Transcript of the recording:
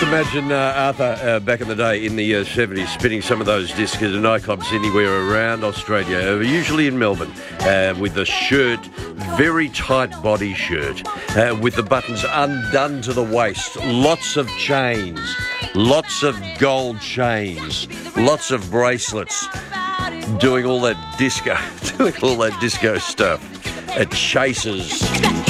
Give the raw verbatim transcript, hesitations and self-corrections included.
Just imagine uh, Arthur uh, back in the day in the uh, seventies spinning some of those discs at nightclubs anywhere around Australia, uh, usually in Melbourne, uh, with the shirt, very tight body shirt, uh, with the buttons undone to the waist, lots of chains, lots of gold chains, lots of bracelets, doing all that disco, doing all that disco stuff at Chasers.